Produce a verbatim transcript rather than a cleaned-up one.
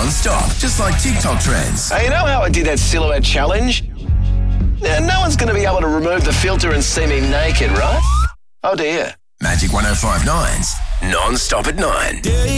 non-stop, just like TikTok trends. Hey, you know how I did that silhouette challenge? Now, no one's going to be able to remove the filter and see me naked, right? Oh dear. Magic one oh five nine's non-stop at nine.